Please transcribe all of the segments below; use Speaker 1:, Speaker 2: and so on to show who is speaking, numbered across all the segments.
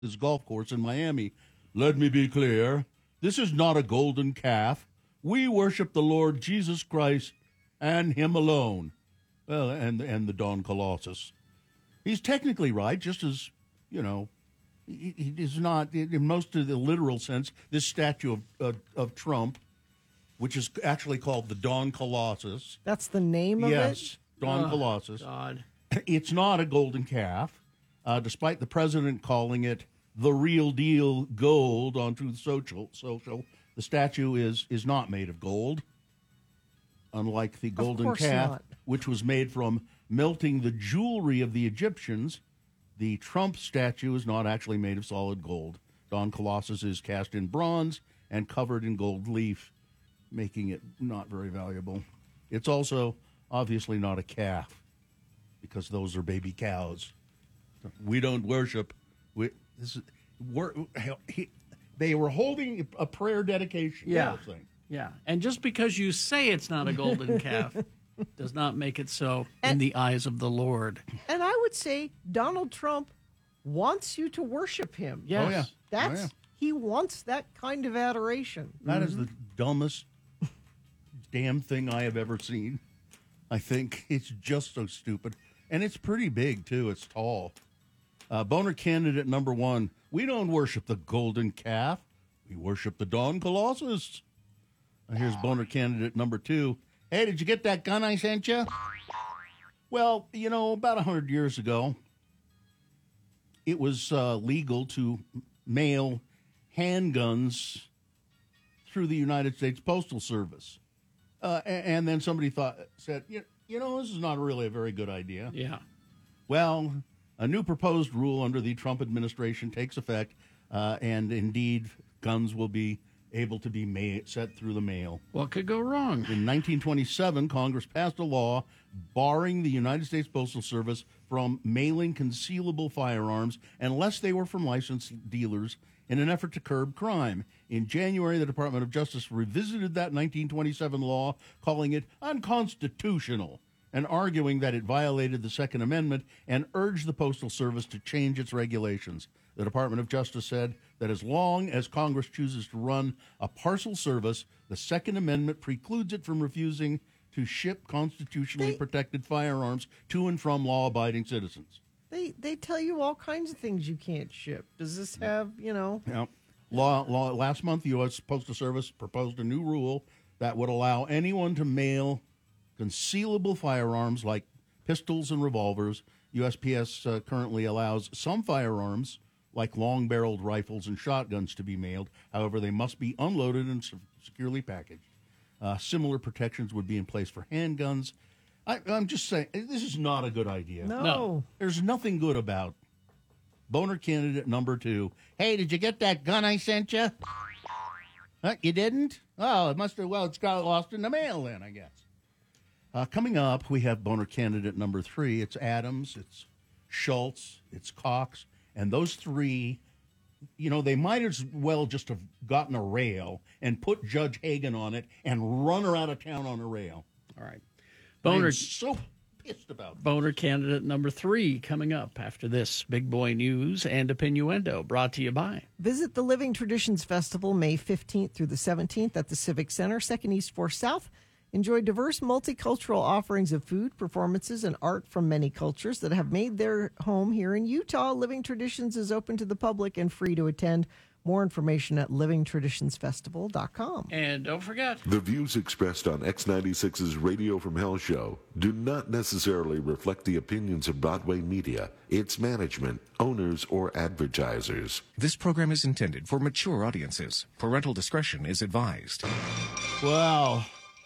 Speaker 1: this golf course in Miami. Let me be clear. This is not a golden calf. We worship the Lord Jesus Christ and him alone. Well, and the Don Colossus. He's technically right, just as, he is not, in most of the literal sense, this statue of Trump, which is actually called the Don Colossus.
Speaker 2: That's the name of it?
Speaker 1: Yes, Don Colossus.
Speaker 3: God.
Speaker 1: It's not a golden calf, despite the president calling it the real deal gold on Truth Social. The statue is not made of gold, unlike the golden calf,
Speaker 2: not.
Speaker 1: which was made from melting the jewelry of the Egyptians. The Trump statue is not actually made of solid gold. Don Colossus is cast in bronze and covered in gold leaf, making it not very valuable. It's also obviously not a calf, because those are baby cows. We don't worship. They were holding a prayer dedication.
Speaker 3: Yeah. Yeah. And just because you say it's not a golden calf does not make it so in the eyes of the Lord.
Speaker 2: And I would say Donald Trump wants you to worship him.
Speaker 3: Yes.
Speaker 1: Oh, yeah.
Speaker 2: He wants that kind of adoration.
Speaker 1: That is the dumbest damn thing I have ever seen. I think it's just so stupid. And it's pretty big, too. It's tall. Boner candidate number 1. We don't worship the golden calf. We worship the Don Colossus. Here's boner candidate number 2. Hey, did you get that gun I sent you? Well, about 100 years ago, it was legal to mail handguns through the United States Postal Service. And then somebody said, this is not really a very good idea.
Speaker 3: Yeah.
Speaker 1: Well, a new proposed rule under the Trump administration takes effect, and indeed, guns will be able to be sent through the mail.
Speaker 3: What could go wrong?
Speaker 1: In 1927, Congress passed a law barring the United States Postal Service from mailing concealable firearms unless they were from licensed dealers in an effort to curb crime. In January, the Department of Justice revisited that 1927 law, calling it unconstitutional and arguing that it violated the Second Amendment, and urged the Postal Service to change its regulations. The Department of Justice said that as long as Congress chooses to run a parcel service, the Second Amendment precludes it from refusing to ship constitutionally protected firearms to and from law-abiding citizens.
Speaker 2: They tell you all kinds of things you can't ship. Does this have,
Speaker 1: Yeah. Last month, the U.S. Postal Service proposed a new rule that would allow anyone to mail concealable firearms like pistols and revolvers. USPS currently allows some firearms, like long-barreled rifles and shotguns, to be mailed. However, they must be unloaded and securely packaged. Similar protections would be in place for handguns. I'm just saying, this is not a good idea.
Speaker 2: No.
Speaker 1: There's nothing good about boner candidate number 2. Hey, did you get that gun I sent you? You didn't? Oh, it must have. Well, it's got lost in the mail then, I guess. Coming up, we have boner candidate number 3. It's Adams, it's Schultz, it's Cox, and those 3, they might as well just have gotten a rail and put Judge Hagan on it and run her out of town on a rail.
Speaker 3: All right.
Speaker 1: I'm so pissed about this.
Speaker 3: Boner candidate number 3 coming up after this. Big Boy News and Opinioendo, brought to you by.
Speaker 2: Visit the Living Traditions Festival May 15th through the 17th at the Civic Center, 2nd East 4th South. Enjoy diverse multicultural offerings of food, performances, and art from many cultures that have made their home here in Utah. Living Traditions is open to the public and free to attend. More information at livingtraditionsfestival.com.
Speaker 3: And don't forget,
Speaker 4: the views expressed on X96's Radio from Hell show do not necessarily reflect the opinions of Broadway Media, its management, owners, or advertisers.
Speaker 5: This program is intended for mature audiences. Parental discretion is advised.
Speaker 1: Wow.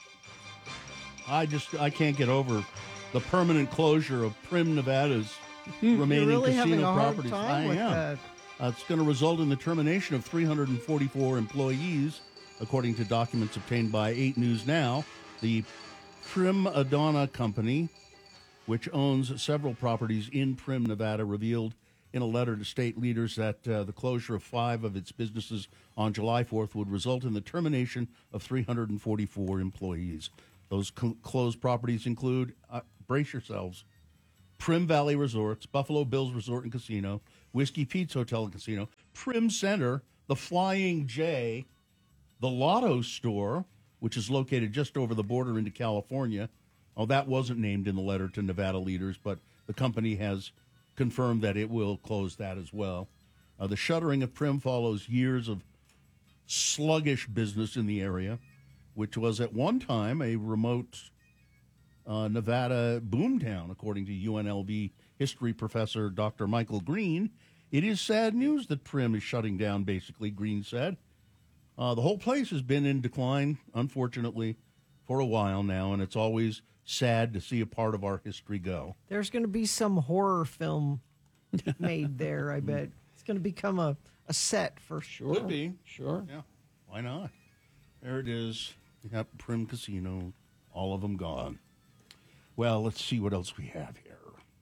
Speaker 1: I can't get over the permanent closure of Prim, Nevada's remaining
Speaker 2: You're really
Speaker 1: casino
Speaker 2: having a
Speaker 1: properties.
Speaker 2: hard time with that.
Speaker 1: It's going to result in the termination of 344 employees, according to documents obtained by 8 News Now. The Prim Adana Company, which owns several properties in Prim, Nevada, revealed in a letter to state leaders that the closure of 5 of its businesses on July 4th would result in the termination of 344 employees. Those closed properties include, brace yourselves, Prim Valley Resorts, Buffalo Bills Resort and Casino, Whiskey Pete's Hotel and Casino, Prim Center, the Flying J, the Lotto Store, which is located just over the border into California. Oh, that wasn't named in the letter to Nevada leaders, but the company has confirmed that it will close that as well. The shuttering of Prim follows years of sluggish business in the area, which was at one time a remote Nevada boomtown, according to UNLV history professor Dr. Michael Green. It is sad news that Prim is shutting down, basically, Green said. The whole place has been in decline, unfortunately, for a while now, and it's always sad to see a part of our history go.
Speaker 2: There's going to be some horror film made there, I bet. It's going to become a set for sure.
Speaker 1: Could be.
Speaker 3: Sure.
Speaker 1: Yeah, why not? There it is. Yep, Prim Casino, all of them gone. Well, let's see what else we have here.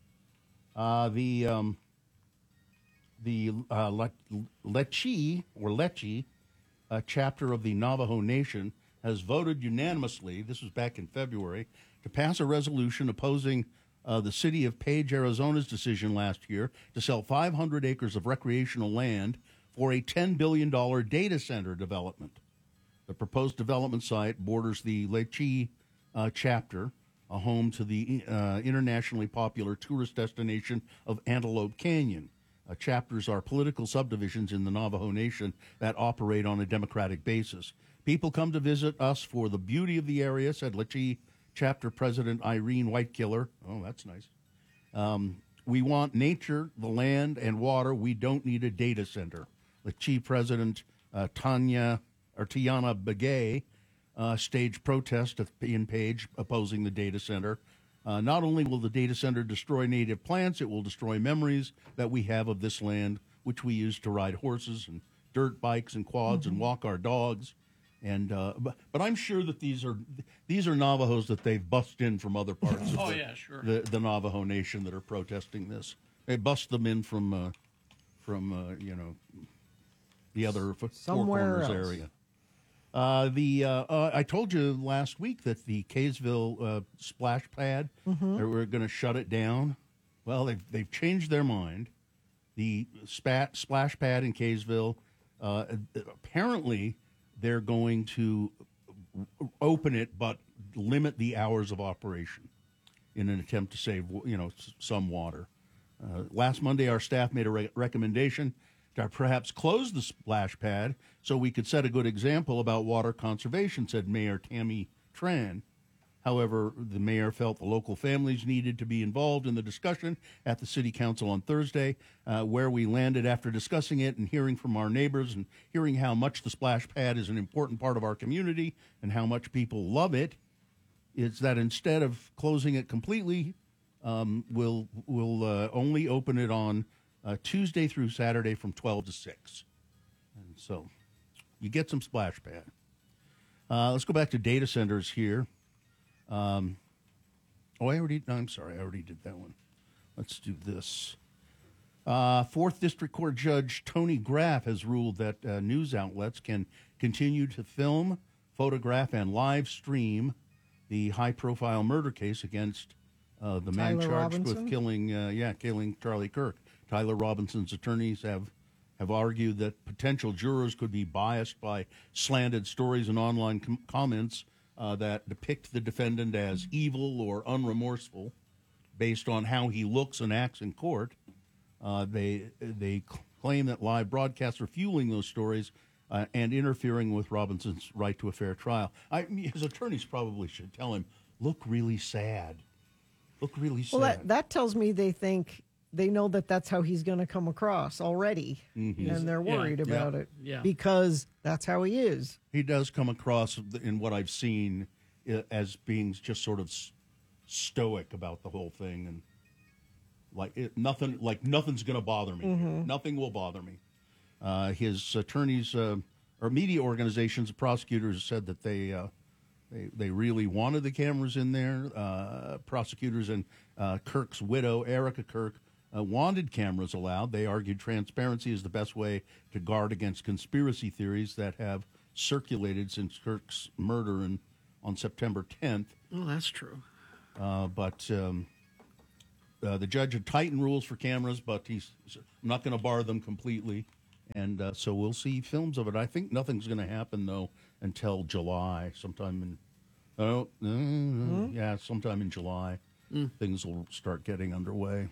Speaker 1: The Lecce chapter of the Navajo Nation has voted unanimously, this was back in February, to pass a resolution opposing the city of Page, Arizona's decision last year to sell 500 acres of recreational land for a $10 billion data center development. The proposed development site borders the Lecce chapter, a home to the internationally popular tourist destination of Antelope Canyon. Chapters are political subdivisions in the Navajo Nation that operate on a democratic basis. People come to visit us for the beauty of the area, said Lecce chapter president Irene Whitekiller. Oh, that's nice. We want nature, the land, and water. We don't need a data center. Lecce president Tiana Begay staged protest in Page opposing the data center. Not only will the data center destroy native plants, it will destroy memories that we have of this land, which we use to ride horses and dirt bikes and quads and walk our dogs. And but I'm sure that these are Navajos that they've bussed in from other parts of the Navajo Nation that are protesting this. They bust them in from the other Four Corners area. I told you last week that the Kaysville splash pad, they were going to shut it down. Well, they've changed their mind. The splash pad in Kaysville, apparently they're going to open it but limit the hours of operation in an attempt to save, some water. Last Monday, our staff made a recommendation to perhaps close the splash pad so we could set a good example about water conservation, said Mayor Tammy Tran. However, the mayor felt the local families needed to be involved in the discussion at the city council on Thursday, where we landed after discussing it and hearing from our neighbors and hearing how much the splash pad is an important part of our community and how much people love it, is that instead of closing it completely, we'll only open it on Tuesday through Saturday from 12 to 6. And so you get some splash pad. Let's go back to data centers here. I'm sorry, I already did that one. Let's do this. 4th District Court Judge Tony Graff has ruled that news outlets can continue to film, photograph, and live stream the high-profile murder case against the man charged with killing Charlie Kirk. Tyler Robinson's attorneys have argued that potential jurors could be biased by slanted stories and online comments that depict the defendant as evil or unremorseful based on how he looks and acts in court. They claim that live broadcasts are fueling those stories and interfering with Robinson's right to a fair trial. His attorneys probably should tell him, look really sad. Look really sad.
Speaker 2: Well, that tells me they know that that's how he's going to come across already, and they're worried about it because that's how he is.
Speaker 1: He does come across, in what I've seen, as being just sort of stoic about the whole thing, and nothing's going to bother me. Nothing will bother me. His attorneys or media organizations, prosecutors said that they really wanted the cameras in there. Prosecutors and Kirk's widow, Erica Kirk, wanted cameras allowed. They argued transparency is the best way to guard against conspiracy theories that have circulated since Kirk's murder on September 10th.
Speaker 3: Oh, that's true.
Speaker 1: But The judge had tightened rules for cameras, but he's not going to bar them completely. And so we'll see films of it. I think nothing's going to happen, though, until July, sometime sometime in July. Things will start getting underway.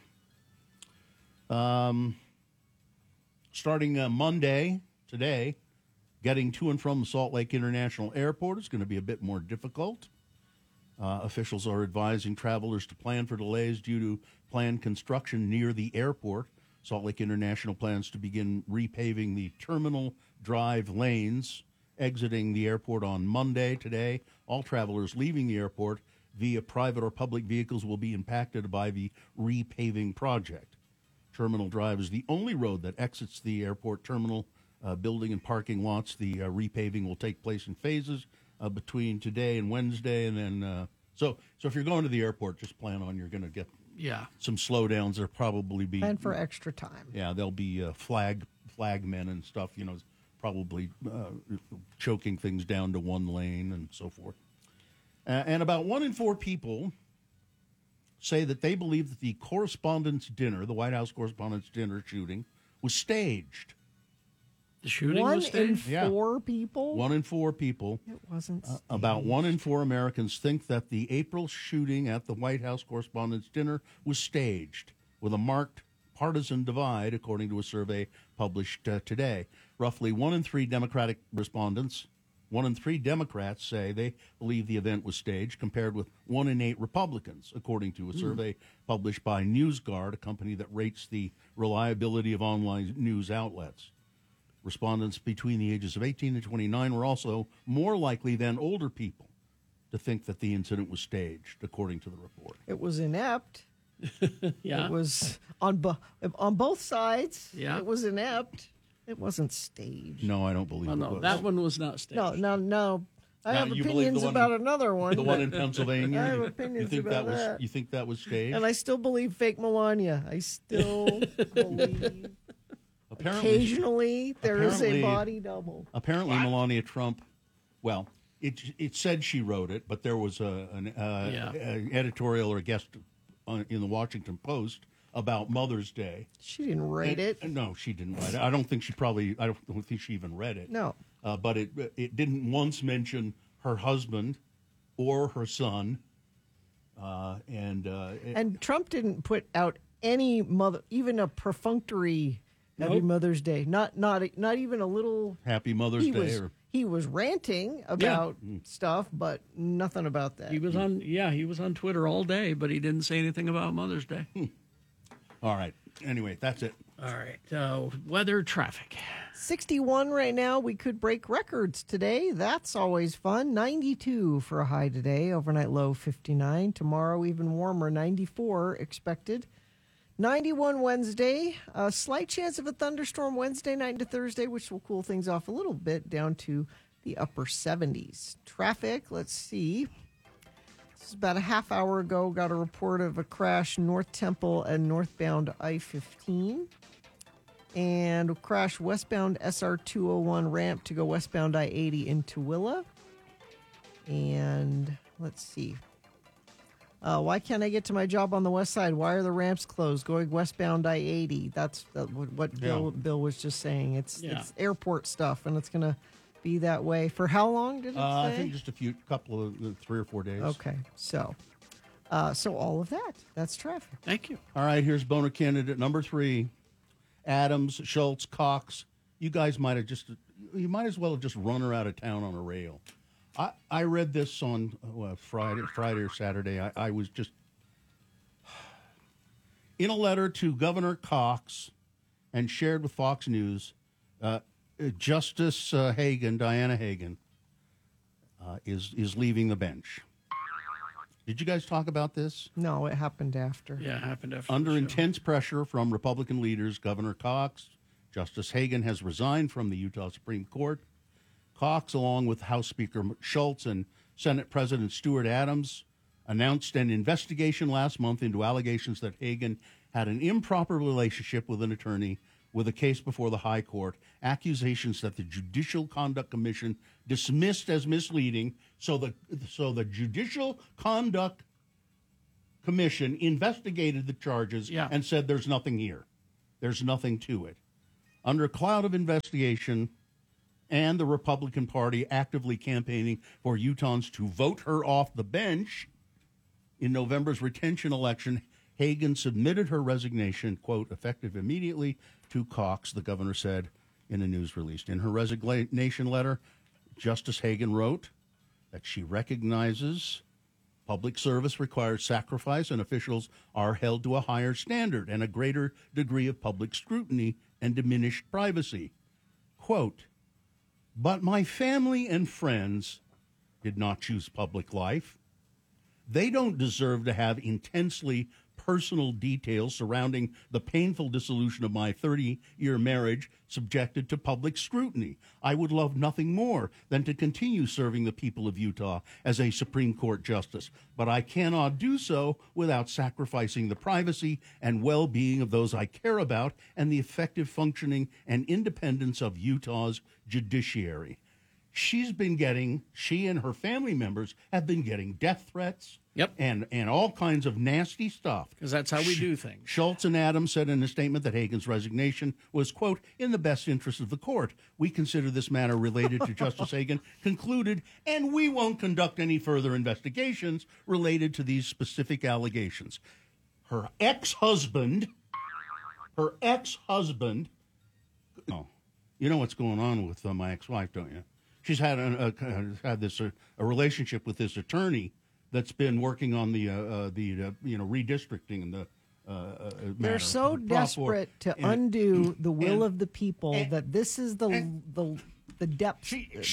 Speaker 1: Starting Monday, today, getting to and from the Salt Lake International Airport is going to be a bit more difficult. Officials are advising travelers to plan for delays due to planned construction near the airport. Salt Lake International plans to begin repaving the Terminal Drive lanes exiting the airport on Monday. Today, all travelers leaving the airport via private or public vehicles will be impacted by the repaving project. Terminal Drive is the only road that exits the airport terminal building and parking lots. The repaving will take place in phases between today and Wednesday, and then so if you're going to the airport, just plan on you're going to get some slowdowns. There'll probably be
Speaker 2: Plan for extra time.
Speaker 1: Yeah, there'll be flag men and stuff. Probably choking things down to one lane and so forth. And about 1 in 4 people say that they believe that the Correspondents' Dinner, the White House Correspondents' Dinner shooting, was staged.
Speaker 3: The shooting was staged?
Speaker 2: 1 in 4 people?
Speaker 1: 1 in 4 people.
Speaker 2: It wasn't staged.
Speaker 1: About 1 in 4 Americans think that the April shooting at the White House Correspondents' Dinner was staged, with a marked partisan divide, according to a survey published today. Roughly 1 in 3 Democratic respondents, 1 in 3 Democrats say they believe the event was staged, compared with 1 in 8 Republicans, according to a survey published by NewsGuard, a company that rates the reliability of online news outlets. Respondents between the ages of 18 and 29 were also more likely than older people to think that the incident was staged, according to the report.
Speaker 2: It was inept.
Speaker 3: Yeah.
Speaker 2: It was on both sides.
Speaker 3: Yeah.
Speaker 2: It was inept. It wasn't staged.
Speaker 1: No, I don't believe it was.
Speaker 3: That one was not staged.
Speaker 2: No. I have
Speaker 1: you believe
Speaker 2: opinions about another one.
Speaker 1: The one in Pennsylvania?
Speaker 2: I have opinions about that.
Speaker 1: You think that was staged?
Speaker 2: And I still believe fake Melania. I still believe. Occasionally, there is a body double.
Speaker 1: Apparently, Melania Trump, well, it said she wrote it, but there was an editorial or a guest in the Washington Post about Mother's Day.
Speaker 2: She didn't write it.
Speaker 1: No, she didn't write it. I don't think she even read it.
Speaker 2: No.
Speaker 1: But it didn't once mention her husband or her son. And
Speaker 2: Trump didn't put out any even a perfunctory Happy Mother's Day. Not even a little
Speaker 1: Happy Mother's Day.
Speaker 2: He was ranting about stuff, but nothing about that.
Speaker 3: He was on Twitter all day, but he didn't say anything about Mother's Day.
Speaker 1: All right. Anyway, that's it.
Speaker 3: All right. Weather, traffic.
Speaker 2: 61 right now. We could break records today. That's always fun. 92 for a high today. Overnight low 59. Tomorrow even warmer, 94 expected. 91 Wednesday. A slight chance of a thunderstorm Wednesday night into Thursday, which will cool things off a little bit down to the upper 70s. Traffic, let's see. This is about a half hour ago. Got a report of a crash North Temple and northbound I-15. And a crash westbound SR-201 ramp to go westbound I-80 into Willa. And let's see. Why can't I get to my job on the west side? Why are the ramps closed going westbound I-80? That's what Bill was just saying. It's airport stuff, and it's going to be that way. For how long did it say?
Speaker 1: I think just couple of 3 or 4 days.
Speaker 2: Okay, so all of that. That's traffic.
Speaker 3: Thank you.
Speaker 1: All right, here's boner candidate number 3. Adams, Schultz, Cox. You guys might as well have just run her out of town on a rail. I read this on Friday or Saturday. I was just in a letter to Governor Cox and shared with Fox News. Justice Diana Hagan, is leaving the bench. Did you guys talk about this?
Speaker 2: No, it happened after.
Speaker 3: Yeah, it happened after.
Speaker 1: Under intense pressure from Republican leaders, Governor Cox, Justice Hagan has resigned from the Utah Supreme Court. Cox, along with House Speaker Schultz and Senate President Stuart Adams, announced an investigation last month into allegations that Hagan had an improper relationship with an attorney with a case before the High Court, accusations that the Judicial Conduct Commission dismissed as misleading. So the Judicial Conduct commission investigated the charges
Speaker 3: Yeah.
Speaker 1: and said there's nothing here. There's nothing to it. Under a cloud of investigation and the Republican Party actively campaigning for Utahns to vote her off the bench in November's retention election, Hagan submitted her resignation, quote, effective immediately, to Cox, the governor said in a news release. In her resignation letter, Justice Hagan wrote that she recognizes public service requires sacrifice and officials are held to a higher standard and a greater degree of public scrutiny and diminished privacy. Quote, but my family and friends did not choose public life. They don't deserve to have intensely personal details surrounding the painful dissolution of my 30-year marriage subjected to public scrutiny. I would love nothing more than to continue serving the people of Utah as a Supreme Court justice, but I cannot do so without sacrificing the privacy and well-being of those I care about and the effective functioning and independence of Utah's judiciary. She and her family members have been getting death threats.
Speaker 3: Yep.
Speaker 1: And all kinds of nasty stuff.
Speaker 3: Because that's how we do things.
Speaker 1: Schultz and Adams said in a statement that Hagan's resignation was, quote, in the best interest of the court. We consider this matter related to Justice Hagan concluded, and we won't conduct any further investigations related to these specific allegations. Her ex-husband, oh, you know what's going on with my ex-wife, don't you? She's had a relationship with this attorney that's been working on the redistricting and the matter.
Speaker 2: They're so desperate to undo the will of the people that this is the depth.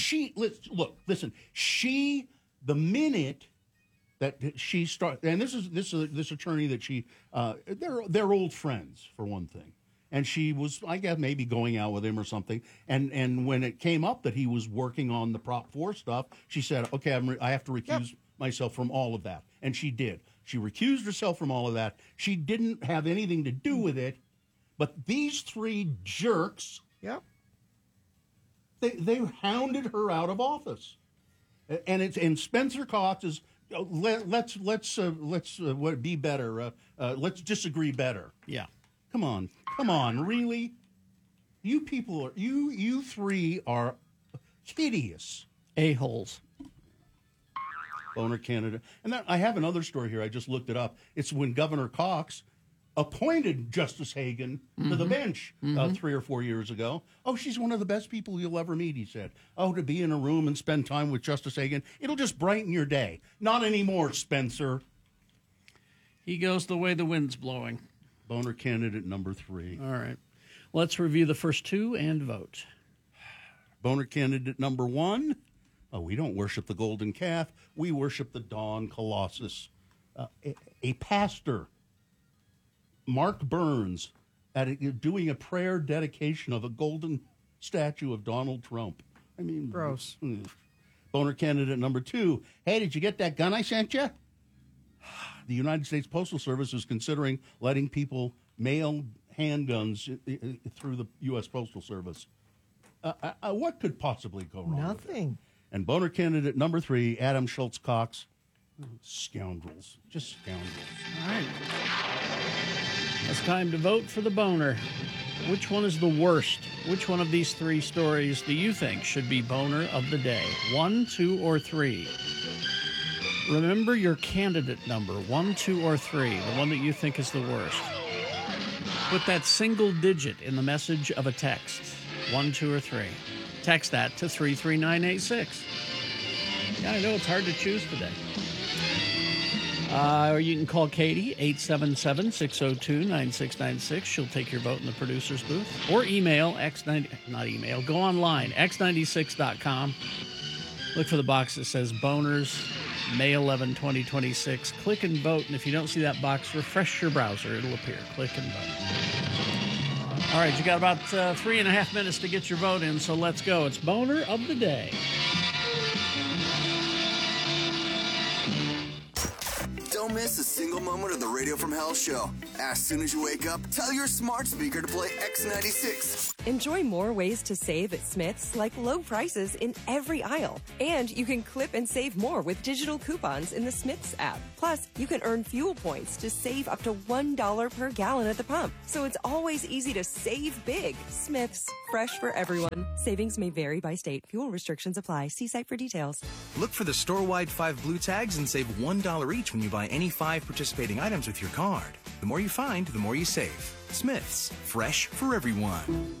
Speaker 2: The minute that she started, and this attorney that they're old friends for one thing. And she was, I guess, maybe going out with him or something. And when it came up that he was working on the Prop 4 stuff, she said, okay, I have to recuse myself from all of that. And she did. She recused herself from all of that. She didn't have anything to do with it. But these three jerks, they hounded her out of office. And Spencer Cox is, let's be better. Let's disagree better.
Speaker 3: Yeah.
Speaker 1: Come on, really? You people you three are hideous.
Speaker 3: A-holes.
Speaker 1: Boner candidate. And I have another story here. I just looked it up. It's when Governor Cox appointed Justice Hagan to the bench 3 or 4 years ago. Oh, she's one of the best people you'll ever meet, he said. Oh, to be in a room and spend time with Justice Hagan, it'll just brighten your day. Not anymore, Spencer.
Speaker 3: He goes the way the wind's blowing.
Speaker 1: Boner candidate number 3.
Speaker 3: All right. Let's review the first two and vote.
Speaker 1: Boner candidate number 1. Oh, we don't worship the golden calf. We worship the Dawn Colossus. A pastor, Mark Burns, doing a prayer dedication of a golden statue of Donald Trump. I mean,
Speaker 2: gross.
Speaker 1: Boner candidate number 2. Hey, did you get that gun I sent you? The United States Postal Service is considering letting people mail handguns through the U.S. Postal Service. What could possibly go wrong?
Speaker 2: Nothing.
Speaker 1: And Boner candidate number 3, Adam Schultz Cox. Scoundrels. Just scoundrels.
Speaker 3: All right. It's time to vote for the boner. Which one is the worst? Which one of these 3 stories do you think should be boner of the day? 1, 2, or 3? Remember your candidate number, 1, 2, or 3, the one that you think is the worst. Put that single digit in the message of a text, 1, 2, or 3. Text that to 33986. Yeah, I know it's hard to choose today. Or you can call Katie, 877-602-9696. She'll take your vote in the producer's booth. Or email, go online, x96.com. Look for the box that says Boners, May 11, 2026. Click and vote. And if you don't see that box, refresh your browser. It'll appear. Click and vote. All right, you got about 3.5 minutes to get your vote in, so let's go. It's Boner of the Day.
Speaker 6: Don't miss a single moment of the Radio from Hell show. As soon as you wake up, tell your smart speaker to play X96.
Speaker 7: Enjoy more ways to save at Smith's, like low prices in every aisle. And you can clip and save more with digital coupons in the Smith's app. Plus, you can earn fuel points to save up to $1 per gallon at the pump. So it's always easy to save big. Smith's, fresh for everyone. Savings may vary by state. Fuel restrictions apply. See site for details.
Speaker 8: Look for the store-wide 5 blue tags and save $1 each when you buy any 5 participating items with your card. The more you find, the more you save. Smith's, fresh for everyone.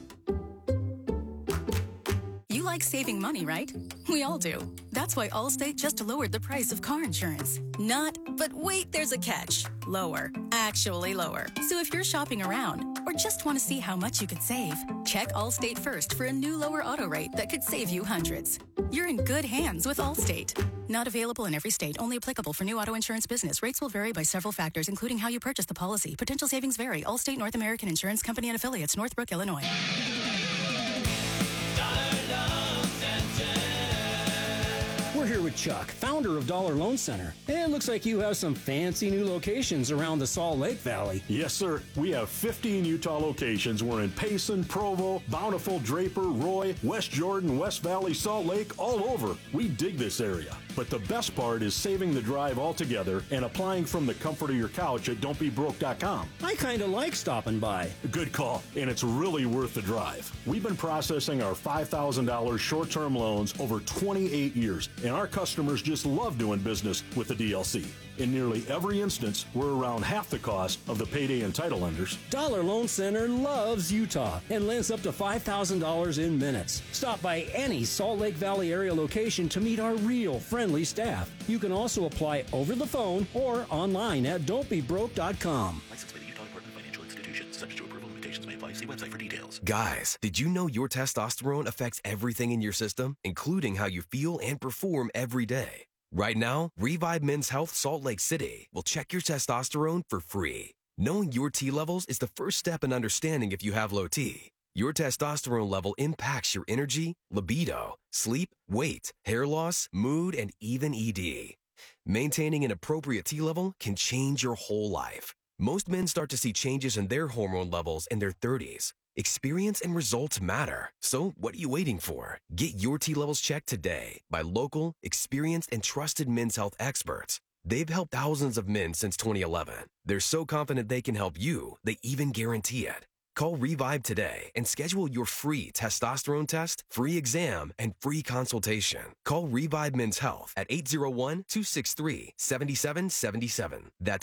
Speaker 9: You like saving money, right? We all do. That's why Allstate just lowered the price of car insurance. Not, but wait, there's a catch. Lower. Actually lower. So if you're shopping around or just want to see how much you could save, check Allstate first for a new lower auto rate that could save you hundreds. You're in good hands with Allstate. Not available in every state. Only applicable for new auto insurance business. Rates will vary by several factors, including how you purchase the policy. Potential savings vary. Allstate North American Insurance Company and affiliates. Northbrook, Illinois.
Speaker 10: We're here with Chuck, founder of Dollar Loan Center. And it looks like you have some fancy new locations around the Salt Lake Valley.
Speaker 11: Yes, sir. We have 15 Utah locations. We're in Payson, Provo, Bountiful, Draper, Roy, West Jordan, West Valley, Salt Lake, all over. We dig this area. But the best part is saving the drive altogether and applying from the comfort of your couch at don'tbebroke.com.
Speaker 10: I kind of like stopping by.
Speaker 11: Good call, and it's really worth the drive. We've been processing our $5,000 short-term loans over 28 years, and our customers just love doing business with the DLC. In nearly every instance, we're around half the cost of the payday and title lenders.
Speaker 10: Dollar Loan Center loves Utah and lends up to $5,000 in minutes. Stop by any Salt Lake Valley area location to meet our real friendly staff. You can also apply over the phone or online at don'tbebroke.com.
Speaker 12: Licensed by the Utah Department of Financial Institutions. Subject to approval, limitations may apply. See website for details.
Speaker 13: Guys, did you know your testosterone affects everything in your system, including how you feel and perform every day? Right now, Revive Men's Health Salt Lake City will check your testosterone for free. Knowing your T levels is the first step in understanding if you have low T. Your testosterone level impacts your energy, libido, sleep, weight, hair loss, mood, and even ED. Maintaining an appropriate T level can change your whole life. Most men start to see changes in their hormone levels in their 30s. Experience and results matter. So what are you waiting for? Get your T levels checked today by local, experienced, and trusted men's health experts. They've helped thousands of men since 2011. They're so confident they can help you, they even guarantee it. Call Revive today and schedule your free testosterone test, free exam, and free consultation. Call Revive Men's Health at 801-263-7777. That's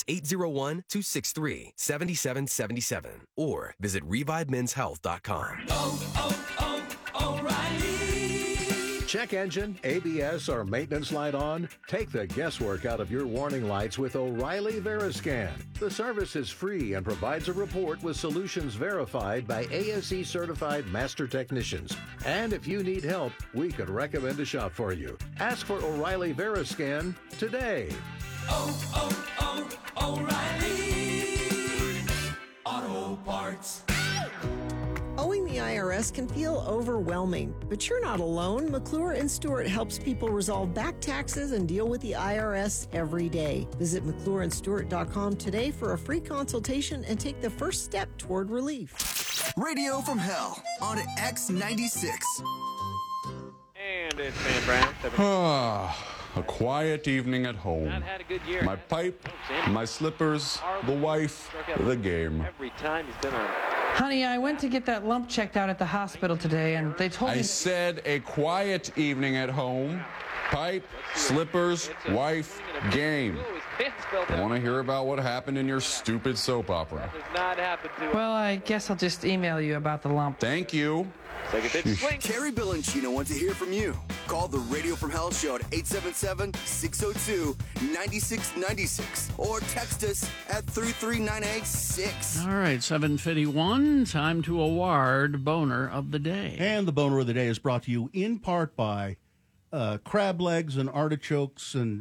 Speaker 13: 801-263-7777. Or visit ReviveMen'sHealth.com.
Speaker 14: O'Reilly.
Speaker 15: Check engine, ABS, or maintenance light on? Take the guesswork out of your warning lights with O'Reilly Veriscan. The service is free and provides a report with solutions verified by ASE certified master technicians. And if you need help, we could recommend a shop for you. Ask for O'Reilly Veriscan today.
Speaker 14: O'Reilly Auto Parts.
Speaker 2: Owing the IRS can feel overwhelming, but you're not alone. McClure and Stewart helps people resolve back taxes and deal with the IRS every day. Visit McClureandStewart.com today for a free consultation and take the first step toward relief.
Speaker 6: Radio from Hell on X96.
Speaker 16: And it's Van Brown.
Speaker 17: A quiet evening at home.
Speaker 16: Not had a good year.
Speaker 17: My pipe, my slippers, the wife, the game.
Speaker 16: Every time he's been on.
Speaker 18: Honey, I went to get that lump checked out at the hospital today, and they told me...
Speaker 17: I said a quiet evening at home. Pipe, slippers, wife, game. I want to hear about what happened in your stupid soap opera.
Speaker 16: Does not happen to
Speaker 18: Well, I guess I'll just email you about the lump.
Speaker 17: Thank you.
Speaker 6: Carrie Bill-Chino want to hear from you. Call the Radio from Hell show at 877-602-9696 or text us at 33986.
Speaker 3: All right, 7:51. Time to award Boner of the Day.
Speaker 1: And the Boner of the Day is brought to you in part by crab legs and artichokes and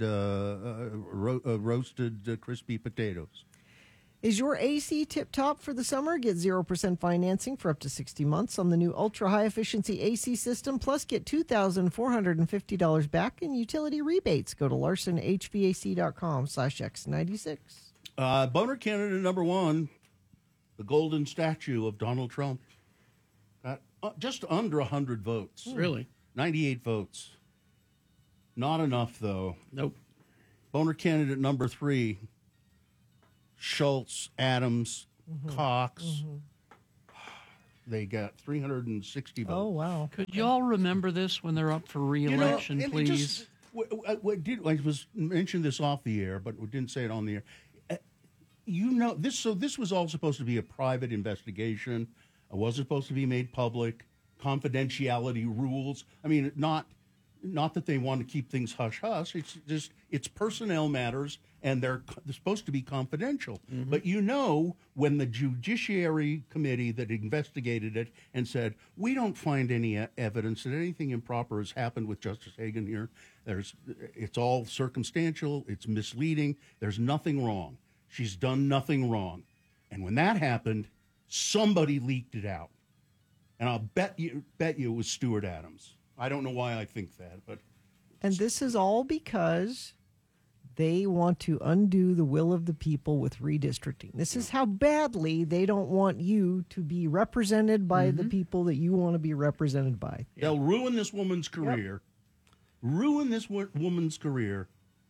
Speaker 1: roasted crispy potatoes.
Speaker 2: Is your AC tip-top for the summer? Get 0% financing for up to 60 months on the new ultra-high-efficiency AC system, plus get $2,450 back in utility rebates. Go to LarsonHVAC.com/X96.
Speaker 1: Boner candidate number one, the golden statue of Donald Trump. Got just under 100 votes.
Speaker 3: Really?
Speaker 1: 98 votes. Not enough, though.
Speaker 3: Nope.
Speaker 1: Boner candidate number 3, Schultz, Adams, Cox. They got 360 votes.
Speaker 2: Oh, wow.
Speaker 3: Could y'all remember this when they're up for re-election,
Speaker 1: and it
Speaker 3: please?
Speaker 1: just- I was mentioned this off the air, but we didn't say it on the air. This. So this was all supposed to be a private investigation. It wasn't supposed to be made public. Confidentiality rules. I mean, not that they want to keep things hush hush. It's just it's personnel matters, and they're supposed to be confidential. But when the Judiciary Committee that investigated it and said we don't find any evidence that anything improper has happened with Justice Hagan here. It's all circumstantial. It's misleading. There's nothing wrong. She's done nothing wrong. And when that happened, somebody leaked it out. And I'll bet you it was Stuart Adams. I don't know why I think that, but...
Speaker 2: And this is all because they want to undo the will of the people with redistricting. This is how badly they don't want you to be represented by the people that you want to be represented by.
Speaker 1: They'll ruin this woman's career. Ruin this woman's career.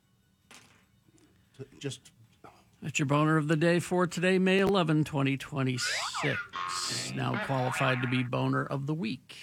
Speaker 1: Just...
Speaker 3: That's your boner of the day for today, May 11, 2026. Now qualified to be boner of the week.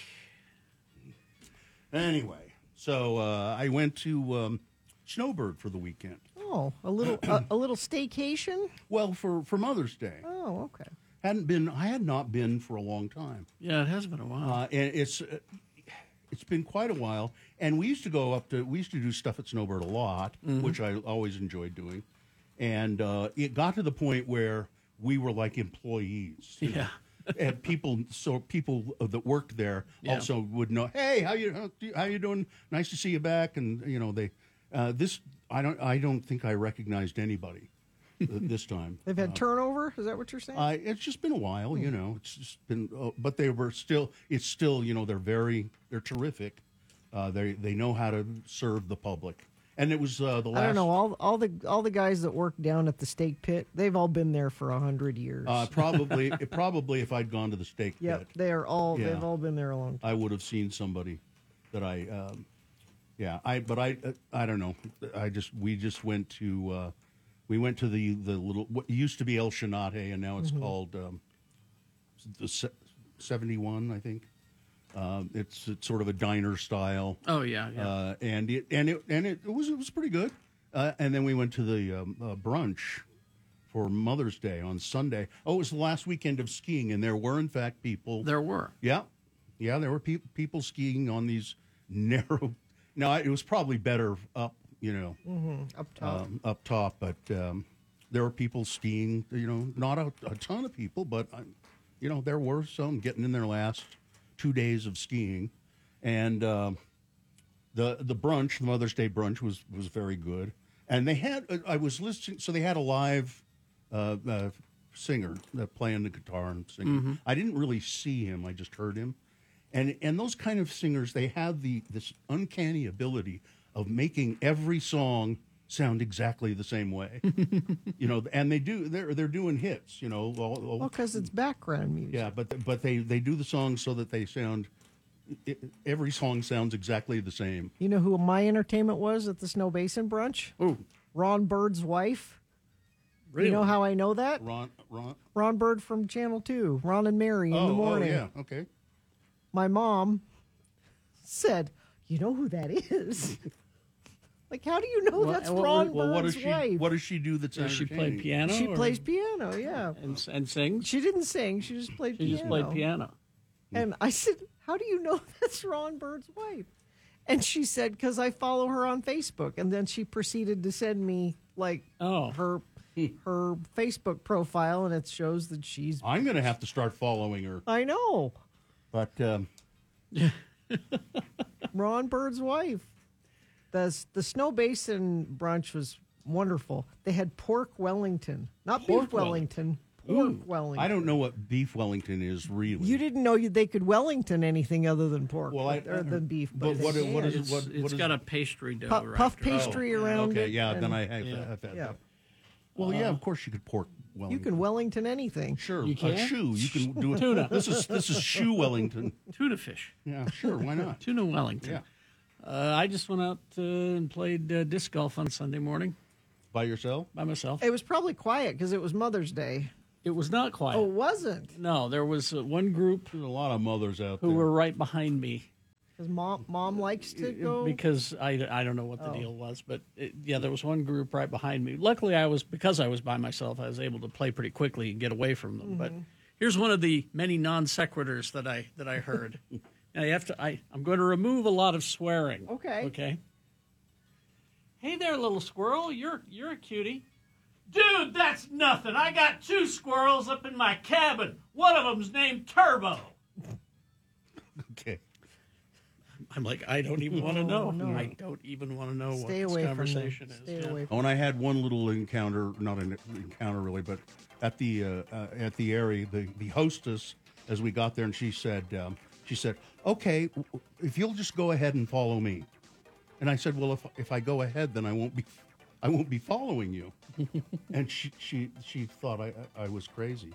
Speaker 1: Anyway, so I went to Snowbird for the weekend.
Speaker 2: Oh, a little staycation?
Speaker 1: Well, for Mother's Day.
Speaker 2: Oh, okay.
Speaker 1: I had not been for a long time.
Speaker 3: Yeah, it has been a while.
Speaker 1: And it's been quite a while. And we used to do stuff at Snowbird a lot, which I always enjoyed doing. And it got to the point where we were like employees.
Speaker 3: Yeah.
Speaker 1: And people that worked there also would know, hey, how you doing? Nice to see you back. And they I don't think I recognized anybody this time.
Speaker 2: They've had turnover. Is that what you're saying?
Speaker 1: It's just been a while. It's just been, but they were still. It's still. They're terrific. They know how to serve the public. And it was the last.
Speaker 2: I don't know, all the guys that work down at the steak pit. They've all been there for 100 years.
Speaker 1: Probably if I'd gone to the steak pit.
Speaker 2: Yep, they've all been there a long time.
Speaker 1: I would have seen somebody that I don't know. We went to the little what used to be El Shanate, and now it's called the 71, I think. It's sort of a diner style.
Speaker 3: Oh yeah.
Speaker 1: And it was pretty good. And then we went to the brunch for Mother's Day on Sunday. Oh, it was the last weekend of skiing, and there were in fact people.
Speaker 3: There were.
Speaker 1: Yeah, there were people skiing on these narrow. Now it was probably better up, up top, but there were people skiing. Not a ton of people, but there were some getting in their last 2 days of skiing, and the brunch, the Mother's Day brunch, was very good. And they had I was listening, so they had a live singer that playing the guitar and singing. I didn't really see him; I just heard him. And those kind of singers, they have this uncanny ability of making every song sound exactly the same way. And they do. They're doing hits.
Speaker 2: Well, because it's background music.
Speaker 1: Yeah, but they do the songs so that they sound. Every song sounds exactly the same.
Speaker 2: You know who my entertainment was at the Snow Basin brunch?
Speaker 1: Ooh.
Speaker 2: Ron Bird's wife.
Speaker 3: Really?
Speaker 2: You know how I know that?
Speaker 1: Ron
Speaker 2: Bird from Channel 2. Ron and Mary in the morning.
Speaker 1: Oh, yeah, okay.
Speaker 2: My mom said, "You know who that is?" Like, how do you know that's Ron Bird's wife?
Speaker 1: What does she do that's
Speaker 3: Does she play piano?
Speaker 2: She plays piano, yeah.
Speaker 3: And sings?
Speaker 2: She didn't sing. She just played piano.
Speaker 3: She just played piano.
Speaker 2: And I said, how do you know that's Ron Bird's wife? And she said, because I follow her on Facebook. And then she proceeded to send me, her Facebook profile, and it shows that she's...
Speaker 1: I'm going to have to start following her.
Speaker 2: I know.
Speaker 1: But...
Speaker 2: Ron Bird's wife. The Snow Basin brunch was wonderful. They had pork Wellington. Not beef Wellington. Pork Wellington.
Speaker 1: I don't know what beef Wellington is, really.
Speaker 2: You didn't know they could Wellington anything other than pork
Speaker 1: or
Speaker 2: than beef.
Speaker 1: But what is it?
Speaker 3: It's got a pastry dough.
Speaker 2: Puff pastry around
Speaker 1: okay,
Speaker 2: it.
Speaker 1: yeah, then I have that. Well, yeah, of course you could pork Wellington.
Speaker 2: You can Wellington anything.
Speaker 1: Sure.
Speaker 3: You can?
Speaker 1: A shoe. You can do it.
Speaker 3: Tuna.
Speaker 1: This is shoe Wellington.
Speaker 3: Tuna fish.
Speaker 1: Yeah, sure. Why not?
Speaker 3: Tuna Wellington.
Speaker 1: Yeah.
Speaker 3: I just went out and played disc golf on Sunday morning.
Speaker 1: By yourself?
Speaker 3: By myself.
Speaker 2: It was probably quiet because it was Mother's Day.
Speaker 3: It was not quiet.
Speaker 2: Oh, it wasn't?
Speaker 3: No, there was one group.
Speaker 1: There's a lot of mothers out
Speaker 3: who
Speaker 1: there.
Speaker 3: were right behind me.
Speaker 2: Because mom likes to go?
Speaker 3: Because I don't know what the deal was, but there was one group right behind me. Luckily, because I was by myself, I was able to play pretty quickly and get away from them. But here's one of the many non sequiturs that I heard. Now I'm going to remove a lot of swearing.
Speaker 2: Okay.
Speaker 3: Okay. Hey there, little squirrel. You're a cutie. Dude, that's nothing. I got 2 squirrels up in my cabin. One of them's named Turbo.
Speaker 1: Okay.
Speaker 3: I'm like, I don't even want to know.
Speaker 2: No.
Speaker 3: I don't even want to know what
Speaker 2: Stay
Speaker 3: this
Speaker 2: away
Speaker 3: conversation
Speaker 2: from them.
Speaker 3: is.
Speaker 2: Stay away
Speaker 1: Oh, and I had one little encounter, not an encounter really, but at the area, the hostess, as we got there, and she said, okay, if you'll just go ahead and follow me. And I said, well, if I go ahead, then I won't be following you. And she thought I was crazy.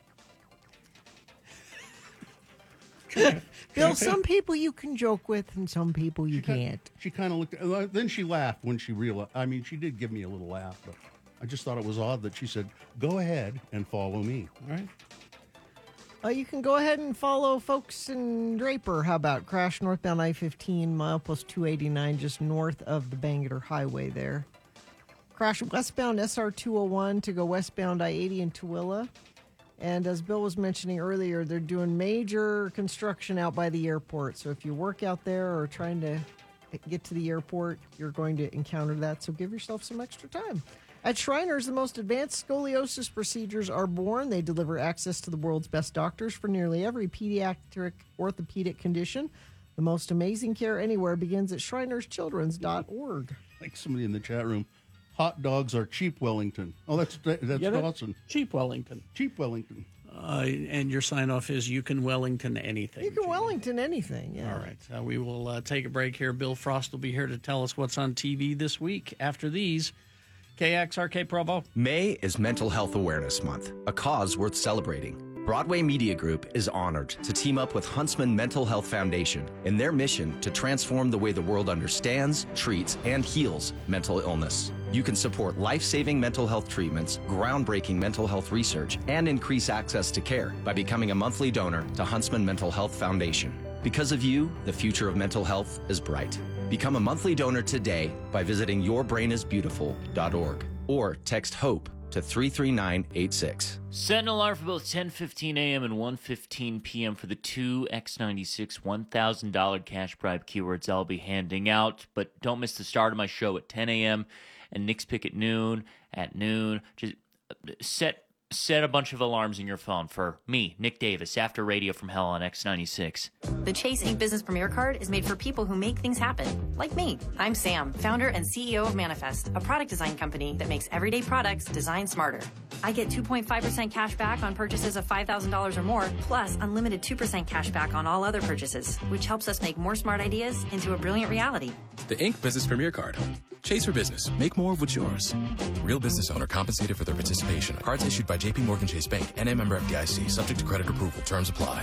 Speaker 2: Bill, some people you can joke with and some people you can't.
Speaker 1: She kind of looked, then she laughed when she realized, I mean, she did give me a little laugh, but I just thought it was odd that she said, go ahead and follow me.
Speaker 3: All right.
Speaker 2: You can go ahead and follow folks in Draper. How about crash northbound I-15, mile plus 289, just north of the Bangor Highway there. Crash westbound SR 201 to go westbound I-80 in Tooele. And as Bill was mentioning earlier, they're doing major construction out by the airport. So if you work out there or trying to get to the airport, you're going to encounter that. So give yourself some extra time. At Shriners, the most advanced scoliosis procedures are born. They deliver access to the world's best doctors for nearly every pediatric orthopedic condition. The most amazing care anywhere begins at shrinerschildrens.org.
Speaker 1: Like somebody in the chat room, hot dogs are cheap Wellington. Oh, that's Dawson.
Speaker 3: Cheap Wellington.
Speaker 1: Cheap Wellington.
Speaker 3: And your sign-off is you can Wellington anything.
Speaker 2: You can Wellington anything, yeah.
Speaker 3: All right. We will take a break here. Bill Frost will be here to tell us what's on TV this week. After these, KXRK Provo.
Speaker 19: May is Mental Health Awareness Month, a cause worth celebrating. Broadway Media Group is honored to team up with Huntsman Mental Health Foundation in their mission to transform the way the world understands, treats, and heals mental illness. You can support life-saving mental health treatments, groundbreaking mental health research, and increase access to care by becoming a monthly donor to Huntsman Mental Health Foundation. Because of you, the future of mental health is bright. Become a monthly donor today by visiting yourbrainisbeautiful.org or text HOPE to 33986.
Speaker 20: Set an alarm for both 10:15 a.m. and 1:15 p.m. for the 2 X96 $1,000 cash bribe keywords I'll be handing out. But don't miss the start of my show at 10 a.m. and Nick's Pick at noon. Just set a bunch of alarms in your phone for me, Nick Davis, after Radio from Hell on X96.
Speaker 21: The Chase Ink Business Premier Card is made for people who make things happen, like me. I'm Sam, founder and CEO of Manifest, a product design company that makes everyday products designed smarter. I get 2.5% cash back on purchases of $5,000 or more, plus unlimited 2% cash back on all other purchases, which helps us make more smart ideas into a brilliant reality.
Speaker 22: The Ink Business Premier Card. Chase for business. Make more of what's yours. Real business owner compensated for their participation. Cards issued by JP Morgan Chase Bank. NA member FDIC. Subject to credit approval. Terms apply.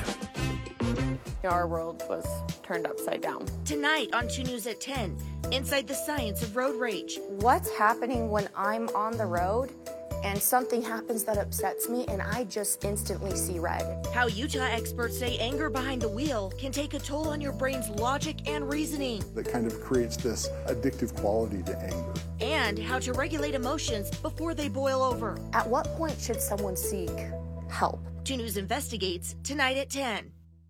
Speaker 23: Our world was turned upside down.
Speaker 24: Tonight on 2 News at 10, Inside the Science of Road Rage.
Speaker 25: What's happening when I'm on the road and something happens that upsets me and I just instantly see red?
Speaker 24: How Utah experts say anger behind the wheel can take a toll on your brain's logic and reasoning.
Speaker 26: That kind of creates this addictive quality to anger.
Speaker 24: And how to regulate emotions before they boil over.
Speaker 25: At what point should someone seek help?
Speaker 24: 2 News investigates tonight at 10.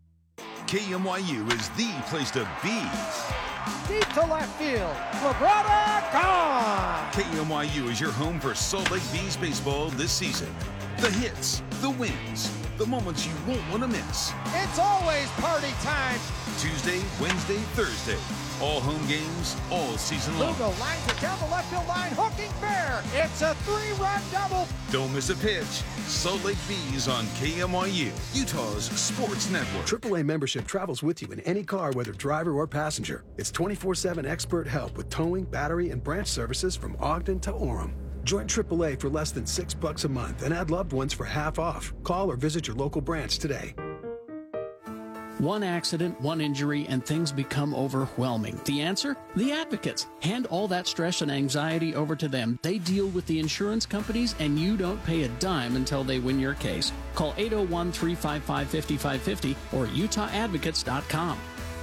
Speaker 27: KMYU is the place to be.
Speaker 28: Deep to left field, Labrada gone!
Speaker 27: KMYU is your home for Salt Lake Bees baseball this season. The hits, the wins, the moments you won't want to miss.
Speaker 28: It's always party time!
Speaker 27: Tuesday, Wednesday, Thursday. All home games, all season long.
Speaker 28: Lugo lines it down the left field line, hooking fair. It's a 3-run double.
Speaker 27: Don't miss a pitch. Salt Lake Bees on KMYU, Utah's sports network.
Speaker 29: AAA membership travels with you in any car, whether driver or passenger. It's 24/7 expert help with towing, battery, and branch services from Ogden to Orem. Join AAA for less than $6 a month and add loved ones for half off. Call or visit your local branch today.
Speaker 3: One accident, one injury, and things become overwhelming. The answer? The Advocates. Hand all that stress and anxiety over to them. They deal with the insurance companies, and you don't pay a dime until they win your case. Call 801-355-5550 or UtahAdvocates.com.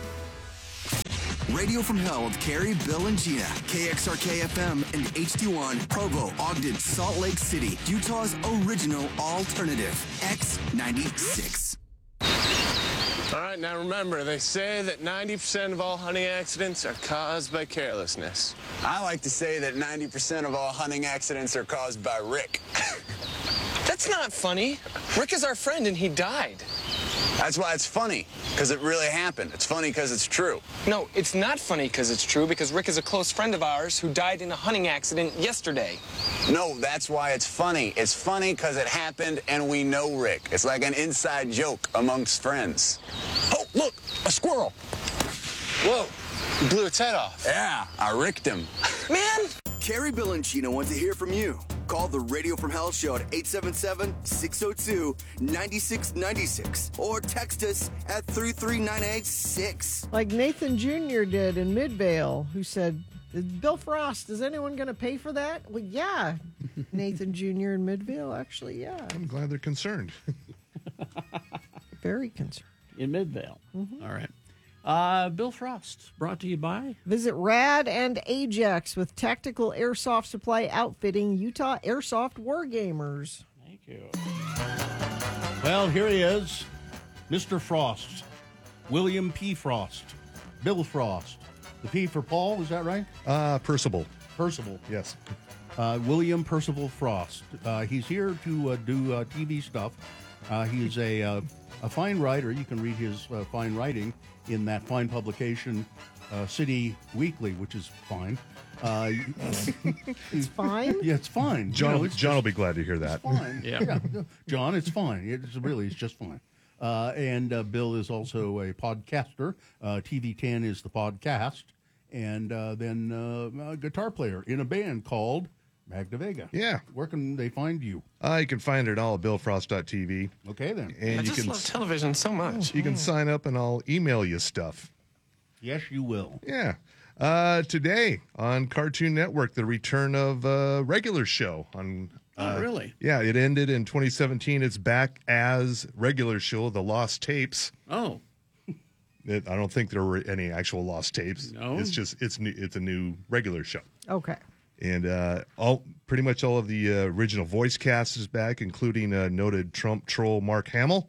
Speaker 6: Radio from Hell with Carrie, Bill, and Gina. KXRK-FM and HD1, Provo, Ogden, Salt Lake City, Utah's original alternative, X96.
Speaker 4: All right, now remember, they say that 90% of all hunting accidents are caused by carelessness.
Speaker 5: I like to say that 90% of all hunting accidents are caused by Rick.
Speaker 4: That's not funny. Rick is our friend, and he died.
Speaker 5: That's why it's funny, because it really happened. It's funny because it's true.
Speaker 4: No, it's not funny because it's true, because Rick is a close friend of ours who died in a hunting accident yesterday.
Speaker 5: No, that's why it's funny. It's funny because it happened, and we know Rick. It's like an inside joke amongst friends. Oh, look, a squirrel.
Speaker 4: Whoa, you blew its head off.
Speaker 5: Yeah, I ricked him.
Speaker 4: Man!
Speaker 6: Carrie, Bill, and Gina want to hear from you. Call the Radio from Hell show at 877-602-9696 or text us at 33986.
Speaker 2: Like Nathan Jr. did in Midvale, who said, Bill Frost, is anyone going to pay for that? Well, yeah. Nathan Jr. in Midvale, actually, yeah.
Speaker 7: I'm glad they're concerned.
Speaker 2: Very concerned.
Speaker 3: In Midvale.
Speaker 2: Mm-hmm.
Speaker 3: All right. Bill Frost, brought to you by...
Speaker 2: Visit Rad and Ajax with tactical airsoft supply outfitting, Utah Airsoft Wargamers.
Speaker 3: Thank you.
Speaker 1: Well, here he is, Mr. Frost, William P. Frost, Bill Frost. The P for Paul, is that right?
Speaker 7: Percival.
Speaker 1: Percival.
Speaker 7: Yes.
Speaker 1: William Percival Frost. He's here to do TV stuff. He's a fine writer. You can read his fine writing in that fine publication, City Weekly, which is fine.
Speaker 2: It's fine?
Speaker 1: Yeah, it's fine.
Speaker 7: John,
Speaker 1: You know,
Speaker 7: John will be glad to hear that.
Speaker 1: It's fine. Yeah. John, it's fine. It's just fine. And Bill is also a podcaster. TV10 is the podcast. And then a guitar player in a band called Magda Vega.
Speaker 7: Yeah.
Speaker 1: Where can they find you?
Speaker 7: You can find it all at billfrost.tv.
Speaker 1: Okay, then.
Speaker 7: And
Speaker 4: I just love television so much.
Speaker 7: You can sign up and I'll email you stuff.
Speaker 1: Yes, you will.
Speaker 7: Yeah. Today on Cartoon Network, the return of a regular show on.
Speaker 3: Oh, really?
Speaker 7: Yeah, it ended in 2017. It's back as regular show, The Lost Tapes.
Speaker 3: Oh.
Speaker 7: I don't think there were any actual lost tapes.
Speaker 3: No.
Speaker 7: It's just it's a new regular show.
Speaker 2: Okay.
Speaker 7: And pretty much all of the original voice cast is back, including noted Trump troll Mark Hamill.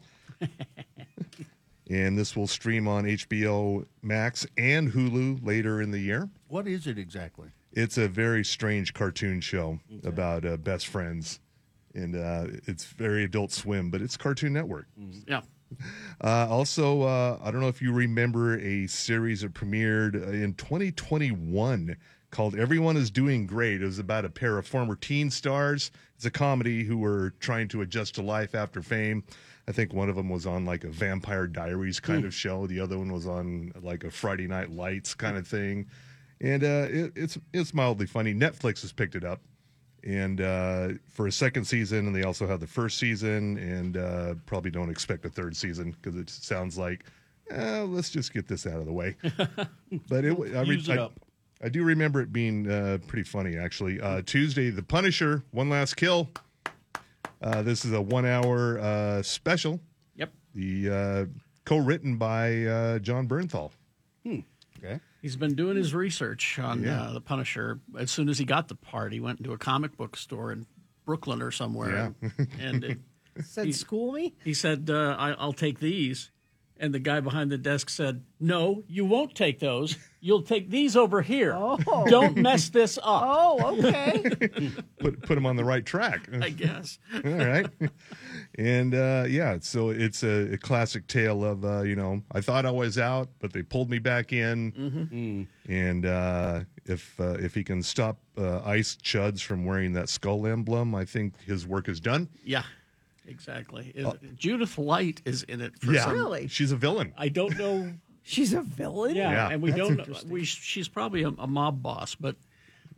Speaker 7: And this will stream on HBO Max and Hulu later in the year.
Speaker 1: What is it exactly?
Speaker 7: It's a very strange cartoon show about best friends. And it's very Adult Swim, but it's Cartoon Network.
Speaker 3: Yeah.
Speaker 7: Also, I don't know if you remember a series that premiered in 2021 called Everyone is Doing Great. It was about a pair of former teen stars. It's a comedy who were trying to adjust to life after fame. I think one of them was on like a Vampire Diaries kind of show. The other one was on like a Friday Night Lights kind of thing. And it's mildly funny. Netflix has picked it up. And for a second season, and they also have the first season, and probably don't expect a third season because it sounds like, let's just get this out of the way. But
Speaker 1: Use it up.
Speaker 7: I do remember it being pretty funny, actually. Tuesday, The Punisher, One Last Kill. This is a 1 hour special.
Speaker 3: Yep.
Speaker 7: The co-written by John Bernthal.
Speaker 1: Okay.
Speaker 3: He's been doing his research on The Punisher. As soon as he got the part, he went into a comic book store in Brooklyn or somewhere.
Speaker 7: Yeah.
Speaker 3: And
Speaker 2: said, school me?
Speaker 3: He said, I'll take these. And the guy behind the desk said, no, you won't take those. You'll take these over here.
Speaker 2: Oh.
Speaker 3: Don't mess this up.
Speaker 2: Oh, okay.
Speaker 7: Put him on the right track.
Speaker 3: I guess.
Speaker 7: All right. And, so it's a classic tale of, I thought I was out, but they pulled me back in.
Speaker 3: Mm-hmm.
Speaker 7: And if he can stop Ice Chuds from wearing that skull emblem, I think his work is done.
Speaker 3: Yeah. Exactly. Judith Light is in it.
Speaker 2: Really?
Speaker 7: She's a villain.
Speaker 3: I don't know.
Speaker 2: She's a villain?
Speaker 3: Yeah, and we
Speaker 2: That's
Speaker 3: don't know.
Speaker 2: interesting.
Speaker 3: She's probably a mob boss, but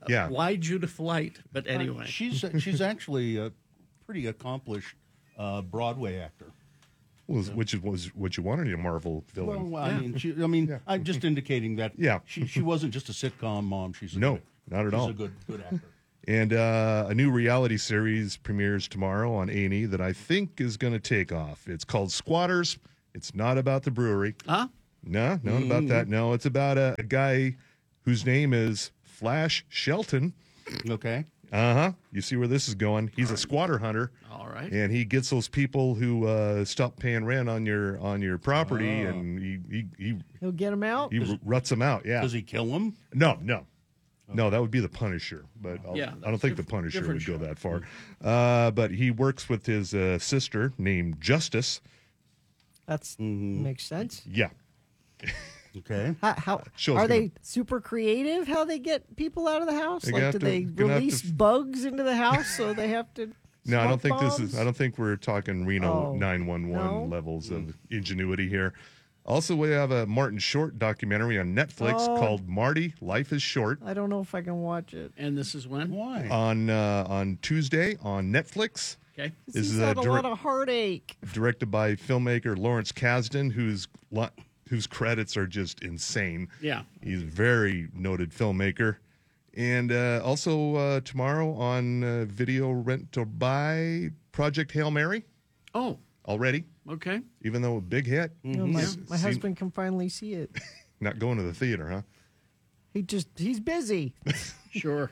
Speaker 7: Yeah.
Speaker 3: Why Judith Light? But anyway.
Speaker 1: She's actually a pretty accomplished Broadway actor.
Speaker 7: Well, which was what you wanted in a Marvel villain.
Speaker 1: Well, I mean, I'm just indicating that she wasn't just a sitcom mom. She's
Speaker 7: not at all.
Speaker 1: She's a good actor.
Speaker 7: And a new reality series premieres tomorrow on A&E that I think is going to take off. It's called Squatters. It's not about the brewery.
Speaker 3: Huh?
Speaker 7: No, not about that. No, it's about a guy whose name is Flash Shelton.
Speaker 1: Okay.
Speaker 7: You see where this is going. He's a squatter hunter.
Speaker 3: All right.
Speaker 7: And he gets those people who stop paying rent on your property, and
Speaker 2: he'll get them out.
Speaker 7: He ruts them out. Yeah.
Speaker 1: Does he kill them?
Speaker 7: No. No, that would be the Punisher, but I don't think the Punisher would go that far. But he works with his sister named Justice.
Speaker 2: That's makes sense.
Speaker 7: Yeah.
Speaker 1: Okay.
Speaker 2: How are they super creative? How they get people out of the house? Like, do they release bugs into the house so they have to?
Speaker 7: No, I don't think
Speaker 2: bombs?
Speaker 7: I don't think we're talking Reno 911 levels of ingenuity here. Also, we have a Martin Short documentary on Netflix called Marty, Life is Short.
Speaker 2: I don't know if I can watch it.
Speaker 3: And this is when?
Speaker 1: Why?
Speaker 7: On Tuesday on Netflix.
Speaker 3: Okay.
Speaker 7: This
Speaker 2: He's had a lot of heartache.
Speaker 7: Directed by filmmaker Lawrence Kasdan, whose credits are just insane.
Speaker 3: Yeah.
Speaker 7: He's a very noted filmmaker. And also tomorrow on Video Rent or Buy, Project Hail Mary.
Speaker 3: Oh.
Speaker 7: Already.
Speaker 3: Okay.
Speaker 7: Even though a big hit.
Speaker 2: My husband can finally see it.
Speaker 7: Not going to the theater, huh?
Speaker 2: He's busy.
Speaker 3: Sure.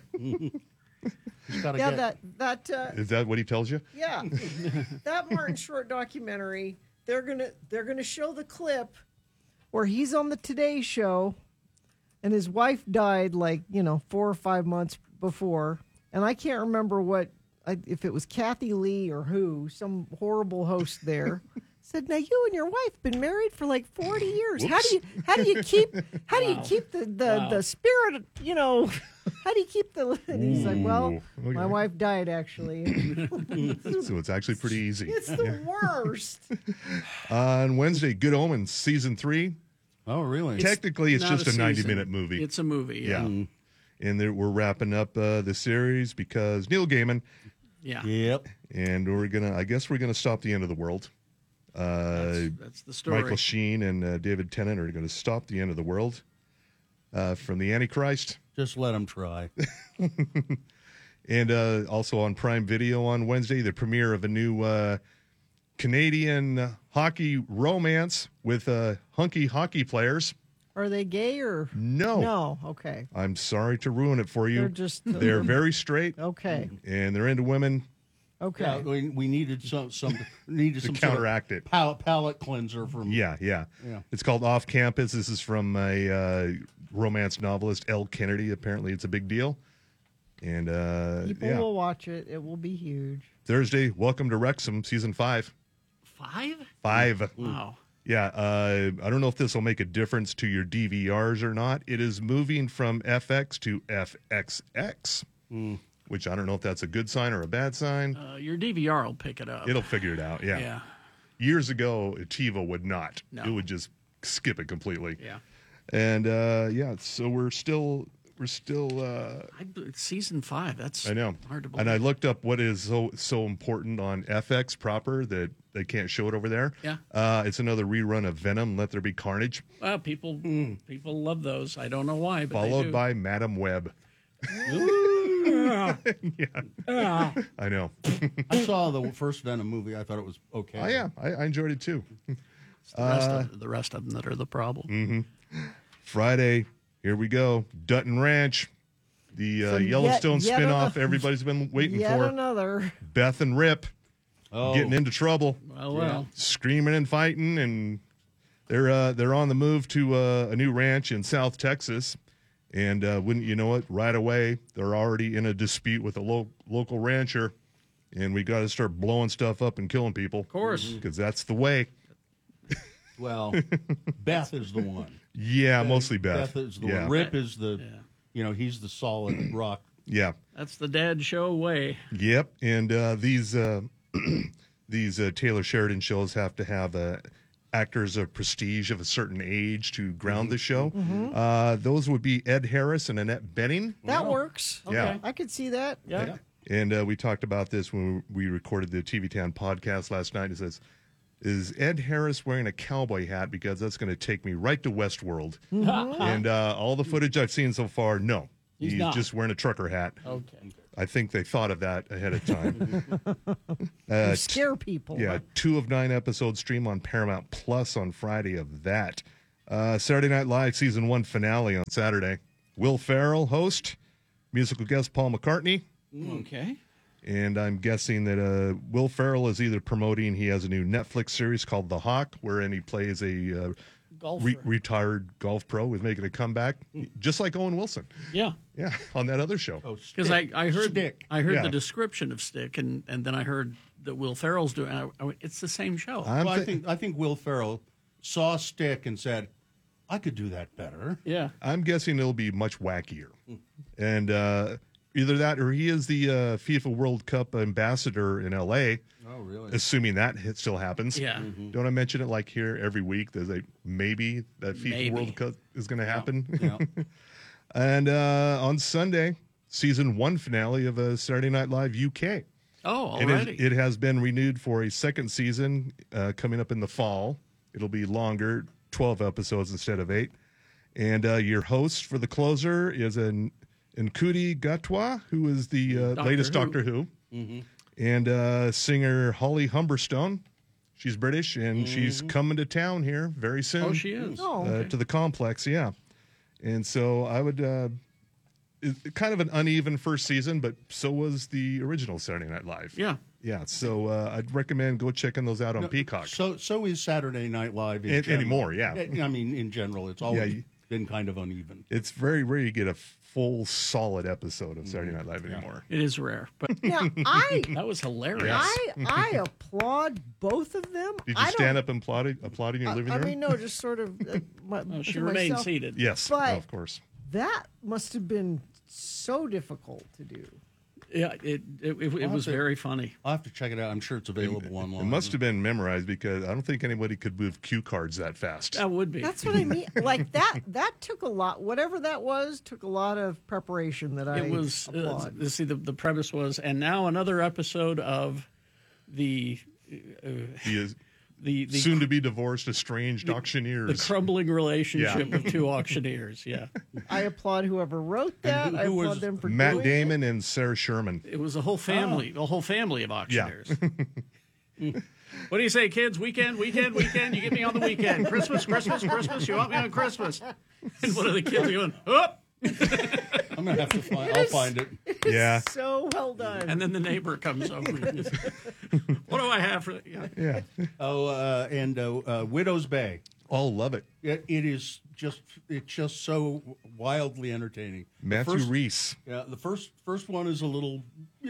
Speaker 2: That
Speaker 7: is that what he tells you?
Speaker 2: Yeah. That Martin Short documentary, they're gonna show the clip where he's on the Today Show and his wife died 4 or 5 months before, and I can't remember if it was Kathy Lee or who, some horrible host there. Said, now you and your wife been married for 40 years. How do you keep the spirit, how do you keep the, and he's like, well, my wife died actually.
Speaker 7: So it's actually pretty easy.
Speaker 2: It's the worst.
Speaker 7: On Wednesday, Good Omens season 3.
Speaker 1: Oh, really?
Speaker 7: Technically, it's just a 90-minute movie.
Speaker 3: It's a movie.
Speaker 7: Yeah. And we're wrapping up the series because Neil Gaiman.
Speaker 3: Yeah.
Speaker 1: Yep.
Speaker 7: And I guess we're gonna stop the end of the world.
Speaker 3: That's the story.
Speaker 7: Michael Sheen and David Tennant are going to stop the end of the world from the Antichrist.
Speaker 1: Just let them try.
Speaker 7: And also on Prime Video on Wednesday, the premiere of a new Canadian hockey romance with hunky hockey players.
Speaker 2: Are they gay or
Speaker 7: no?
Speaker 2: No. Okay.
Speaker 7: I'm sorry to ruin it for you. They're very straight.
Speaker 2: Okay.
Speaker 7: And they're into women.
Speaker 2: Okay.
Speaker 1: Yeah, we needed some
Speaker 7: to counteract it.
Speaker 1: Palate cleanser from.
Speaker 7: Yeah. It's called Off Campus. This is from a romance novelist, Elle Kennedy. Apparently, it's a big deal. And
Speaker 2: people will watch it. It will be huge.
Speaker 7: Thursday, Welcome to Wrexham, season 5. 5?
Speaker 3: Wow.
Speaker 7: Yeah. I don't know if this will make a difference to your DVRs or not. It is moving from FX to FXX. Which I don't know if that's a good sign or a bad sign.
Speaker 3: Your DVR will pick it up.
Speaker 7: It'll figure it out, yeah. Years ago, TiVo would not.
Speaker 3: No.
Speaker 7: It would just skip it completely.
Speaker 3: Yeah.
Speaker 7: And, so we're still
Speaker 3: season 5, that's
Speaker 7: I know.
Speaker 3: hard to believe.
Speaker 7: And I looked up what is so important on FX proper that they can't show it over there.
Speaker 3: Yeah.
Speaker 7: It's another rerun of Venom, Let There Be Carnage.
Speaker 3: Well, people love those. I don't know why, but
Speaker 7: followed
Speaker 3: they do.
Speaker 7: by Madam Web.
Speaker 3: Yeah.
Speaker 7: I know.
Speaker 1: I saw the first Venom movie. I thought it was okay.
Speaker 7: Oh, yeah. I enjoyed it, too.
Speaker 3: It's the rest of them that are the problem.
Speaker 7: Mm-hmm. Friday, here we go. Dutton Ranch, the Yellowstone spinoff everybody's been waiting for.
Speaker 2: Another.
Speaker 7: Beth and Rip getting into trouble.
Speaker 3: Well.
Speaker 7: Screaming and fighting, and they're on the move to a new ranch in South Texas. And wouldn't you know it, right away, they're already in a dispute with a local rancher, and we got to start blowing stuff up and killing people. Of
Speaker 3: course.
Speaker 7: Because that's the way.
Speaker 1: Well, Beth is the one.
Speaker 7: Yeah, mostly Beth.
Speaker 1: Beth is the one. Rip is he's the solid rock.
Speaker 7: Yeah.
Speaker 3: That's the dad show way.
Speaker 7: Yep. And these Taylor Sheridan shows have to have actors of prestige of a certain age to ground the show.
Speaker 2: Mhm.
Speaker 7: Those would be Ed Harris and Annette Bening.
Speaker 2: That works.
Speaker 7: Yeah.
Speaker 2: I could see that.
Speaker 3: Yeah.
Speaker 7: And we talked about this when we recorded the TV Town podcast last night. It says, is Ed Harris wearing a cowboy hat? Because that's going to take me right to Westworld.
Speaker 3: Mhm.
Speaker 7: And all the footage I've seen so far, no.
Speaker 3: He's
Speaker 7: He's
Speaker 3: not.
Speaker 7: just wearing a trucker hat.
Speaker 3: Okay.
Speaker 7: I think they thought of that ahead of time.
Speaker 2: You scare people.
Speaker 7: Yeah, 2 of 9 episodes stream on Paramount Plus on Friday of that. Saturday Night Live season 1 finale on Saturday. Will Ferrell host, musical guest Paul McCartney.
Speaker 3: Okay.
Speaker 7: And I'm guessing that Will Ferrell is either promoting, he has a new Netflix series called The Hawk, wherein he plays a
Speaker 3: Golfer.
Speaker 7: retired golf pro who's making a comeback, just like Owen Wilson.
Speaker 3: Yeah.
Speaker 7: Yeah, on that other show.
Speaker 3: Because I heard
Speaker 1: Stick.
Speaker 3: the
Speaker 7: Yeah.
Speaker 3: description of Stick, and then I heard that Will Ferrell's doing. I went, it's the same show.
Speaker 1: Well, I think Will Ferrell saw Stick and said, I could do that better.
Speaker 3: Yeah.
Speaker 7: I'm guessing it'll be much wackier. And either that or he is the FIFA World Cup ambassador in L.A.
Speaker 1: Oh, really?
Speaker 7: Assuming that still happens.
Speaker 3: Yeah.
Speaker 7: Don't I mention it like here every week? There's a maybe that FIFA
Speaker 3: Maybe.
Speaker 7: World Cup is going to happen.
Speaker 1: Yeah.
Speaker 7: And on Sunday, season 1 finale of Saturday Night Live UK.
Speaker 3: Oh,
Speaker 7: It
Speaker 3: already.
Speaker 7: it has been renewed for a second season coming up in the fall. It'll be longer, 12 episodes instead of 8. And your host for the closer is Ncuti Gatwa, who is the latest Doctor Who.
Speaker 1: Mm-hmm.
Speaker 7: And singer Holly Humberstone. She's British, and she's coming to town here very soon.
Speaker 3: Oh, she is.
Speaker 2: Oh, okay.
Speaker 7: To the complex, yeah. And so I would, kind of an uneven first season, but so was the original Saturday Night Live.
Speaker 3: Yeah.
Speaker 7: Yeah, so I'd recommend go checking those out on Peacock.
Speaker 1: So is Saturday Night Live
Speaker 7: Anymore, yeah.
Speaker 1: I mean, in general, it's always been kind of uneven.
Speaker 7: It's very rare you get a full, solid episode of Saturday Night Live anymore.
Speaker 3: It is rare, but
Speaker 2: Yeah,
Speaker 3: that was hilarious.
Speaker 2: I applaud both of them.
Speaker 7: Did you
Speaker 2: I don't-
Speaker 7: stand up and applaud in your living
Speaker 2: I
Speaker 7: room?
Speaker 2: mean, no, just sort of.
Speaker 3: She
Speaker 2: to
Speaker 3: remained
Speaker 2: myself.
Speaker 3: seated.
Speaker 7: Yes,
Speaker 2: But
Speaker 7: of course.
Speaker 2: that must have been so difficult to do.
Speaker 3: Yeah, it was very funny.
Speaker 1: I'll have to check it out. I'm sure it's available online.
Speaker 7: It must have been memorized because I don't think anybody could move cue cards that fast.
Speaker 3: That would be.
Speaker 2: That's what I mean. Like that took a lot. Whatever that was, took a lot of preparation. That I
Speaker 3: It was.
Speaker 2: applaud.
Speaker 3: See, the premise was, and now another episode of the
Speaker 7: He is
Speaker 3: the
Speaker 7: soon to be divorced, estranged auctioneers.
Speaker 3: the crumbling relationship
Speaker 7: Yeah.
Speaker 3: of 2 auctioneers. Yeah,
Speaker 2: I applaud whoever wrote that.
Speaker 1: who
Speaker 2: I applaud
Speaker 1: was
Speaker 2: them for
Speaker 7: Matt
Speaker 2: doing
Speaker 7: Damon and Sarah Sherman.
Speaker 3: it was a whole family, a whole family of
Speaker 7: Yeah.
Speaker 3: auctioneers. What do you say, kids? Weekend. You get me on the weekend. Christmas. You want me on Christmas? And one of the kids going, oh!
Speaker 1: I'm gonna have to find. I'll find it.
Speaker 7: Yeah.
Speaker 2: So well done.
Speaker 3: And then the neighbor comes over. What do I have for?
Speaker 7: Yeah.
Speaker 1: Oh, and Widow's Bay.
Speaker 7: Oh, love it.
Speaker 1: It is just so wildly entertaining. The
Speaker 7: Matthew
Speaker 1: first-
Speaker 7: Rhys.
Speaker 1: Yeah, the first one is a little,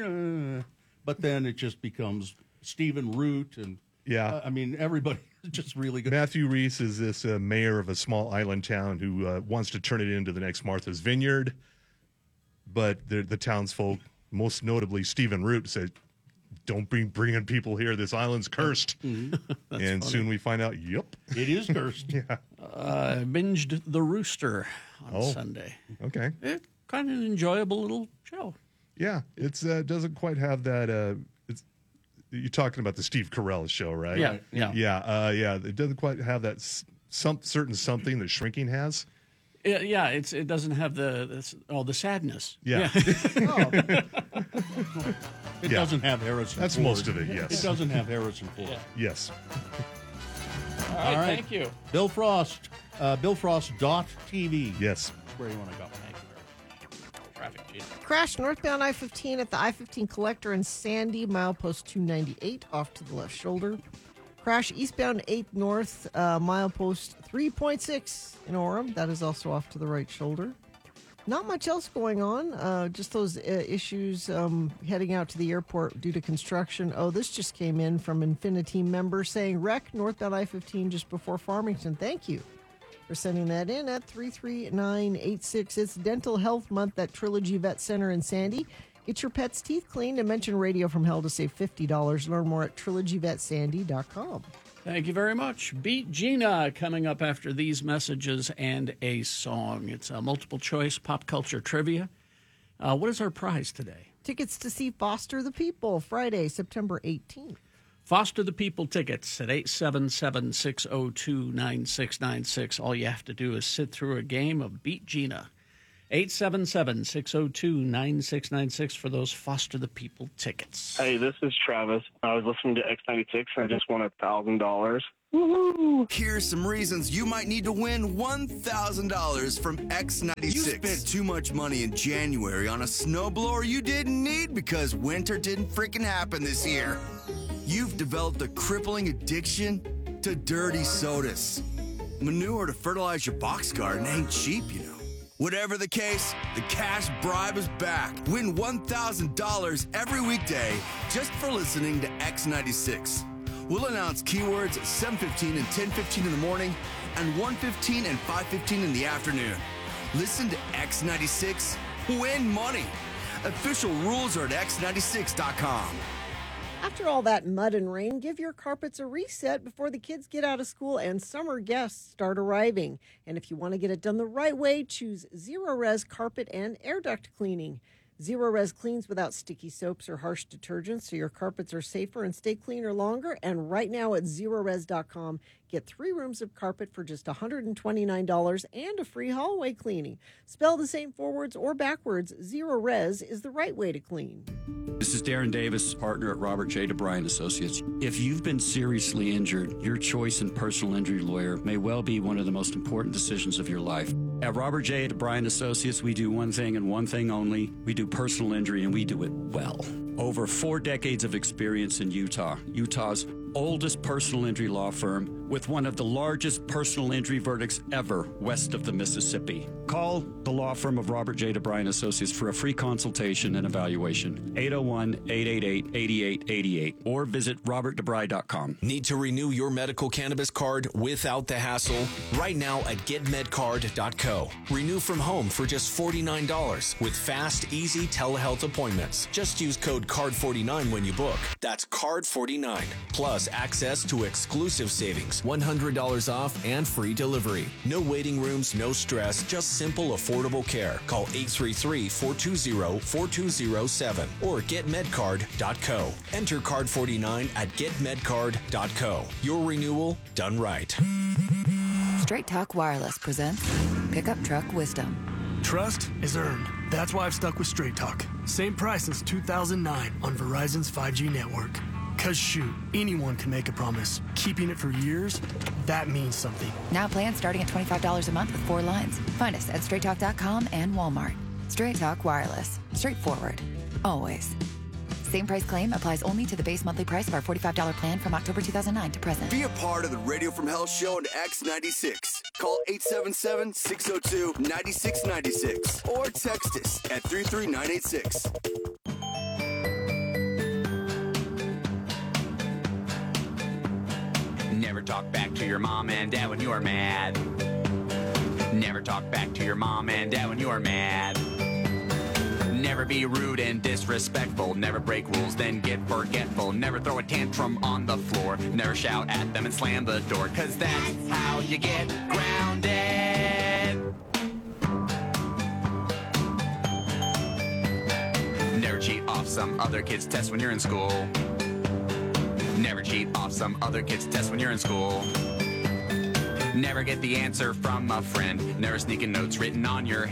Speaker 1: but then it just becomes Stephen Root and
Speaker 7: Yeah.
Speaker 1: I mean everybody is just really good.
Speaker 7: Matthew Rhys is this mayor of a small island town who wants to turn it into the next Martha's Vineyard. But the townsfolk, most notably Stephen Root, said, don't be bringing people here. This island's cursed. And
Speaker 3: funny.
Speaker 7: soon we find out, yep.
Speaker 1: It is cursed.
Speaker 7: Yeah.
Speaker 3: Binged The Rooster on
Speaker 7: Oh.
Speaker 3: Sunday.
Speaker 7: Okay.
Speaker 3: It kind of an enjoyable little show.
Speaker 7: Yeah. It's doesn't quite have that. You're talking about the Steve Carell show, right?
Speaker 3: Yeah.
Speaker 7: Yeah. It doesn't quite have that certain something that Shrinking has.
Speaker 3: Yeah, it doesn't have the sadness.
Speaker 7: Yeah.
Speaker 1: It doesn't have Harrison
Speaker 7: That's
Speaker 1: Ford.
Speaker 7: most of it, yes.
Speaker 1: It doesn't have Harrison Ford.
Speaker 3: Yeah.
Speaker 7: Yes.
Speaker 3: All right, thank you.
Speaker 1: Bill Frost, BillFrost.tv.
Speaker 7: Yes.
Speaker 1: Where you want to go.
Speaker 3: Thank you very much. Traffic, Jesus.
Speaker 2: Crash northbound I-15 at the I-15 collector in Sandy, milepost 298, off to the left shoulder. Crash eastbound 8 north, milepost 3.6 in Orem. That is also off to the right shoulder. Not much else going on. Just those issues heading out to the airport due to construction. Oh, this just came in from Infinity member saying wreck northbound I-15 just before Farmington. Thank you for sending that in at 33986. It's Dental Health Month at Trilogy Vet Center in Sandy. Get your pet's teeth cleaned and mention Radio from Hell to save $50. Learn more at trilogyvetsandy.com.
Speaker 3: Thank you very much. Beat Gina coming up after these messages and a song. It's a multiple choice pop culture trivia. What is our prize today?
Speaker 2: Tickets to see Foster the People, Friday, September 18th.
Speaker 3: Foster the People tickets at 877-602-9696. All you have to do is sit through a game of Beat Gina. 877-602-9696 for those Foster the People tickets.
Speaker 8: Hey, this is Travis. I was listening to X96 and I just won $1,000. Woohoo!
Speaker 6: Here's some reasons you might need to win $1,000 from X96. You spent too much money in January on a snowblower you didn't need because winter didn't freaking happen this year. You've developed a crippling addiction to dirty sodas. Manure to fertilize your box garden ain't cheap, you know. Whatever the case, the cash bribe is back. Win $1,000 every weekday just for listening to X96. We'll announce keywords at 7:15 and 10:15 in the morning and 1:15 and 5:15 in the afternoon. Listen to X96, win money. Official rules are at x96.com.
Speaker 2: After all that mud and rain, give your carpets a reset before the kids get out of school and summer guests start arriving. And if you want to get it done the right way, choose Zero Res carpet and air duct cleaning. Zero Res cleans without sticky soaps or harsh detergents, so your carpets are safer and stay cleaner longer. And right now at ZeroRes.com, get 3 rooms of carpet for just $129 and a free hallway cleaning. Spell the same forwards or backwards. Zero Res is the right way to clean.
Speaker 9: This is Darren Davis, partner at Robert J. DeBryan Associates. If you've been seriously injured, your choice in personal injury lawyer may well be one of the most important decisions of your life. At Robert J. DeBryan Associates, we do one thing and one thing only. We do personal injury, and we do it well. Over 4 decades of experience in Utah, Utah's oldest personal injury law firm with one of the largest personal injury verdicts ever west of the Mississippi. Call the law firm of Robert J. DeBryan Associates for a free consultation and evaluation. 801-888-8888 or visit robertdebry.com.
Speaker 10: Need to renew your medical cannabis card without the hassle? Right now at getmedcard.co. Renew from home for just $49 with fast, easy telehealth appointments. Just use code CARD49 when you book. That's CARD49. Plus access to exclusive savings, $100 off and free delivery. No waiting rooms, no stress, just simple, affordable care. Call 833-420-4207 or getmedcard.co. Enter CARD49 at getmedcard.co. Your renewal done right.
Speaker 11: Straight Talk Wireless presents Pickup Truck Wisdom.
Speaker 12: Trust is earned. That's why I've stuck with Straight Talk. Same price since 2009 on Verizon's 5G network. Cause shoot, anyone can make a promise. Keeping it for years, that means something.
Speaker 11: Now plans starting at $25 a month with 4 lines. Find us at straighttalk.com and Walmart. Straight Talk Wireless. Straightforward. Always. Same price claim applies only to the base monthly price of our $45 plan from October 2009 to present.
Speaker 6: Be a part of the Radio from Hell show on X96. Call 877-602-9696 or text us at 33986.
Speaker 13: Never talk back to your mom and dad when you are mad. Never talk back to your mom and dad when you are mad. Never be rude and disrespectful. Never break rules, then get forgetful. Never throw a tantrum on the floor. Never shout at them and slam the door, 'cause that's how you get grounded. Never cheat off some other kid's test when you're in school. Never cheat off some other kid's test when you're in school. Never get the answer from a friend. Never sneak in notes written on your